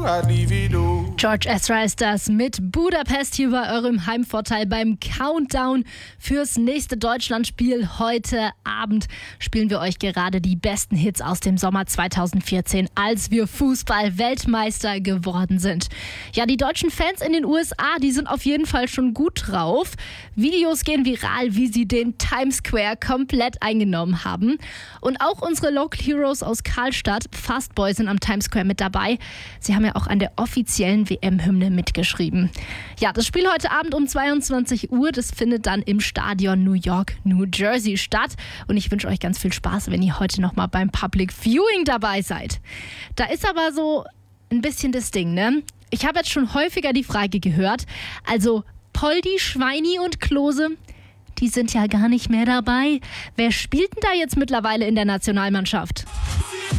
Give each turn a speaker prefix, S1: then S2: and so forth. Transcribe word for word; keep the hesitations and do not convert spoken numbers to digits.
S1: I'd leave it all.
S2: George Ezra ist das mit Budapest hier bei eurem Heimvorteil beim Countdown fürs nächste Deutschlandspiel. Heute Abend spielen wir euch gerade die besten Hits aus dem Sommer zweitausendvierzehn, als wir Fußball-Weltmeister geworden sind. Ja, die deutschen Fans in den U S A, die sind auf jeden Fall schon gut drauf. Videos gehen viral, wie sie den Times Square komplett eingenommen haben. Und auch unsere Local Heroes aus Karlstadt, Fastboy, sind am Times Square mit dabei. Sie haben ja auch an der offiziellen W M-Hymne mitgeschrieben. Ja, das Spiel heute Abend um zweiundzwanzig Uhr, das findet dann im Stadion New York, New Jersey statt. Und ich wünsche euch ganz viel Spaß, wenn ihr heute nochmal beim Public Viewing dabei seid. Da ist aber so ein bisschen das Ding, ne? Ich habe jetzt schon häufiger die Frage gehört, also Poldi, Schweini und Klose, die sind ja gar nicht mehr dabei. Wer spielt denn da jetzt mittlerweile in der Nationalmannschaft?